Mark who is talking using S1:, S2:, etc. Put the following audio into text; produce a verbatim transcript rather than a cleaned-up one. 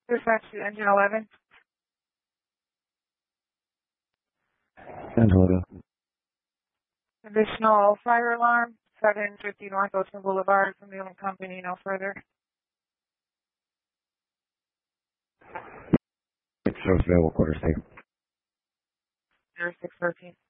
S1: Dispatch to engine eleven.
S2: ten eleven.
S1: Additional fire alarm, seven fifty North Ocean Boulevard from the own company, no further.
S2: Service available, quarter state.
S1: zero six thirteen.